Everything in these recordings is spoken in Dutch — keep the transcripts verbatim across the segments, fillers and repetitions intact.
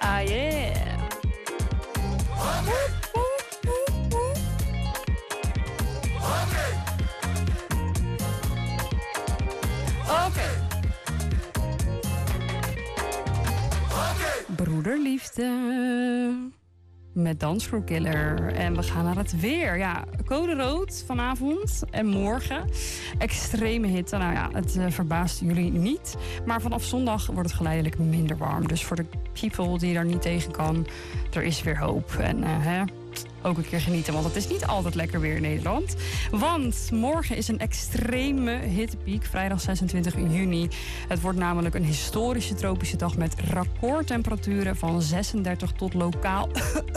Ah yeah. Oké. Broederliefde. Met Dansvloerkiller. En we gaan naar het weer. Ja, code rood vanavond en morgen. Extreme hitte. Nou ja, het uh, verbaast jullie niet. Maar vanaf zondag wordt het geleidelijk minder warm. Dus voor de people die daar niet tegen kan, er is weer hoop. En uh, hè, ook een keer genieten, want het is niet altijd lekker weer in Nederland. Want morgen is een extreme hittepiek, vrijdag zesentwintig juni. Het wordt namelijk een historische tropische dag met recordtemperaturen van zesendertig tot lokaal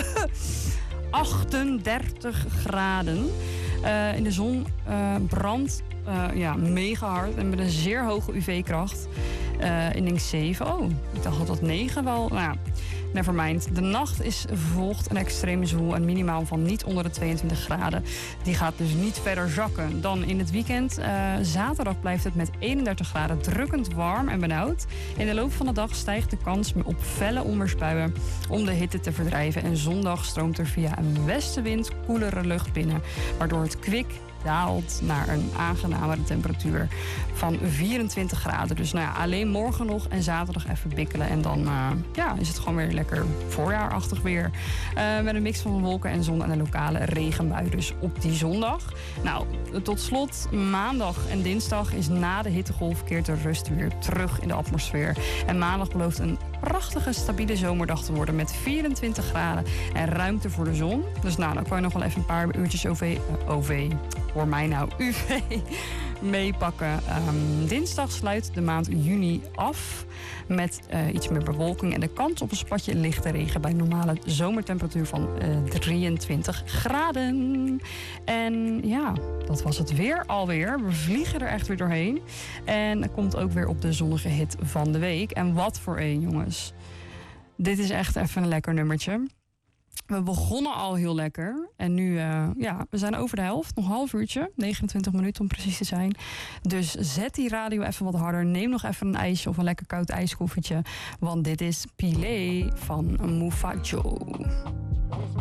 achtendertig graden. Uh, in de zon uh, brandt uh, ja, mega hard en met een zeer hoge U V-kracht. Uh, ik denk zeven. Oh, ik dacht dat dat negen wel. Nou ja, nevermind. De nacht is volgt een extreme zwoel en minimaal van niet onder de tweeëntwintig graden. Die gaat dus niet verder zakken dan in het weekend. Uh, zaterdag blijft het met eenendertig graden drukkend warm en benauwd. In de loop van de dag stijgt de kans op felle onweersbuien om de hitte te verdrijven. En zondag stroomt er via een westenwind koelere lucht binnen, waardoor het kwik daalt naar een aangenamere temperatuur van vierentwintig graden. Dus nou ja, alleen morgen nog en zaterdag even bikkelen. En dan uh, ja, is het gewoon weer lekker voorjaarachtig weer. Uh, met een mix van wolken en zon en een lokale regenbui dus op die zondag. Nou, tot slot maandag en dinsdag is na de hittegolf keert de rust weer terug in de atmosfeer. En maandag belooft een prachtige, stabiele zomerdag te worden met vierentwintig graden en ruimte voor de zon. Dus nou, dan kan je nog wel even een paar uurtjes O V... Uh, O V... Voor mij nou U V meepakken. Um, dinsdag sluit de maand juni af met uh, iets meer bewolking en de kans op een spatje lichte regen bij normale zomertemperatuur van uh, drieëntwintig graden. En ja, dat was het weer alweer. We vliegen er echt weer doorheen. En er komt ook weer op de zonnige hit van de week. En wat voor een, jongens. Dit is echt even een lekker nummertje. We begonnen al heel lekker. En nu, uh, ja, we zijn over de helft. Nog een half uurtje. negenentwintig minuten om precies te zijn. Dus zet die radio even wat harder. Neem nog even een ijsje of een lekker koud ijskoffietje. Want dit is Pilé van Mufajo.